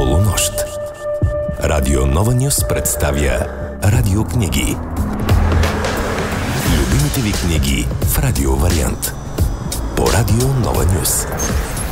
Полунощ. Радио Нова Нюс представя радиокниги. Любимите ви книги в радио вариант. По Радио Нова Нюс.